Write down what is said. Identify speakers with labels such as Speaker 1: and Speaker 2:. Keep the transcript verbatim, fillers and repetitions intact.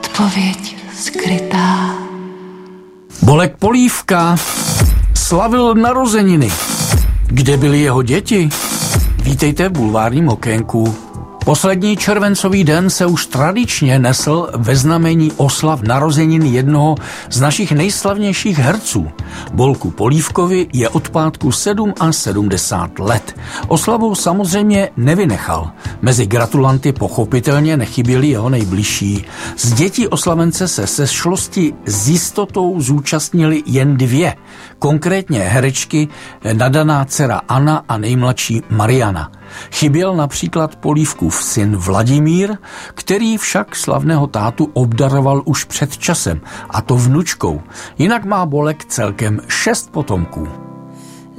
Speaker 1: Odpověď skrytá.
Speaker 2: Bolek Polívka slavil narozeniny. Kde byly jeho děti? Vítejte v bulvárním okénku. Poslední červencový den se už tradičně nesl ve znamení oslav narozenin jednoho z našich nejslavnějších herců. Bolku Polívkovi je od pátku sedmdesát sedm let. Oslavu samozřejmě nevynechal. Mezi gratulanty pochopitelně nechyběli jeho nejbližší. Z dětí oslavence se se šlosti s jistotou zúčastnili jen dvě. Konkrétně herečky nadaná dcera Anna a nejmladší Mariana. Chyběl například Polívkův syn Vladimír, který však slavného tátu obdaroval už před časem, a to vnučkou. Jinak má Bolek celkem šest potomků.